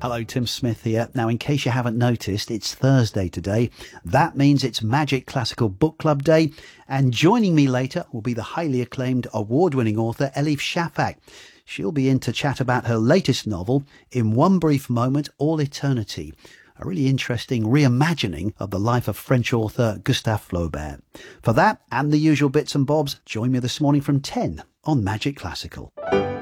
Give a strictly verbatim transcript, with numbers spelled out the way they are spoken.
Hello, Tim Smith here. Now, in case you haven't noticed, it's Thursday today. That means it's Magic Classical Book Club Day. And joining me later will be the highly acclaimed award-winning author Elif Shafak. She'll be in to chat about her latest novel, In One Brief Moment, All Eternity. A really interesting reimagining of the life of French author Gustave Flaubert. For that and the usual bits and bobs, join me this morning from ten on Magic Classical.